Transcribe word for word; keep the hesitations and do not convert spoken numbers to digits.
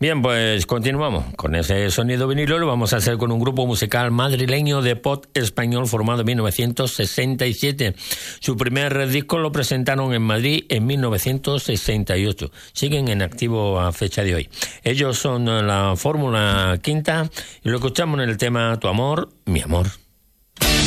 Bien, pues continuamos con ese sonido vinilo. Lo vamos a hacer con un grupo musical madrileño de pop español formado en mil novecientos sesenta y siete. Su primer disco lo presentaron en Madrid en mil novecientos sesenta y ocho. Siguen en activo a fecha de hoy. Ellos son la Fórmula Quinta y lo escuchamos en el tema Tu amor, mi amor.